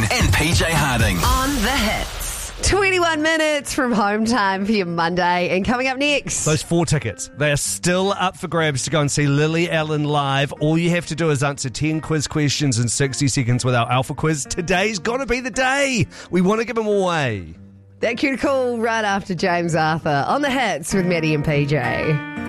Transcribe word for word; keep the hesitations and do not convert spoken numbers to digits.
and P J Harding. On the hits. twenty-one minutes from home time for your Monday. And coming up next, Those four tickets, they are still up for grabs to go and see Lily Allen live. All you have to do is answer ten quiz questions in sixty seconds with our Alpha Quiz. Today's got to be the day. We want to give them away. that cute call right after James Arthur on the hits with Maddie and P J.